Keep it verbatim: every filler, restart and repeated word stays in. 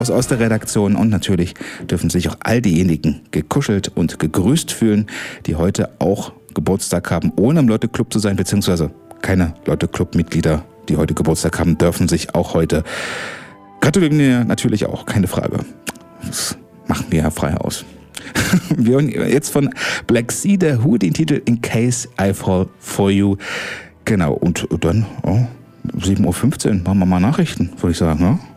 aus der Redaktion und natürlich dürfen sich auch all diejenigen gekuschelt und gegrüßt fühlen, die heute auch Geburtstag haben, ohne im Leute-Club zu sein, beziehungsweise keine Leute-Club-Mitglieder, die heute Geburtstag haben, dürfen sich auch heute gratulieren mir natürlich auch, keine Frage. Das machen wir ja frei aus. Wir hören jetzt von Black Sea The Who den Titel In Case I Fall For You. Genau, und dann oh, sieben Uhr fünfzehn machen wir mal Nachrichten, würde ich sagen, ja?